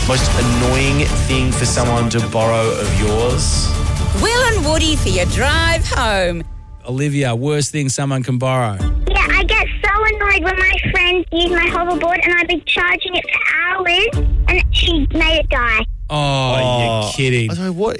Most annoying thing for someone to borrow of yours? Will and Woody for your drive home. Olivia, worst thing someone can borrow. Yeah, I get so annoyed when my friends use my hoverboard and I've been charging it for hours and she made it die. Oh, you're kidding. I don't know, what